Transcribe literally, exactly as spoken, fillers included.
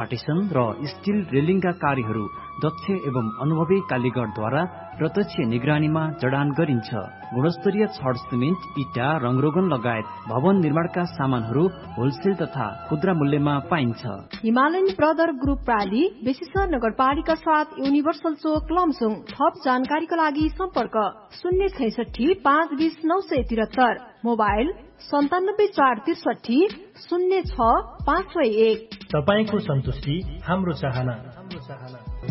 Partition र still रेलिङका कार्यहरू दक्ष एवं अनुभवी कालीगरद्वारा प्रत्यक्ष निगरानीमा जडान गरिन्छ। गुणस्तरीय छड सिमेन्ट, इटा, रङरोगन लगायत भवन निर्माणका सामानहरू होलसेल तथा खुद्रा मूल्यमा पाइन्छ। हिमालयन ब्रदर ग्रुप प्राली बेसिसर नगरपालिका साथ युनिभर्सल चोक लमसुङ। थप जानकारीका लागि सम्पर्क शून्य छैसठी पाँच बिस नौ सय त्रिहत्तर, मोबाइल सन्तानब्बे चार त्रिसठी शून्य छ पाँच सय एक। तपाईको सन्तुष्टि हाम्रो चाहना।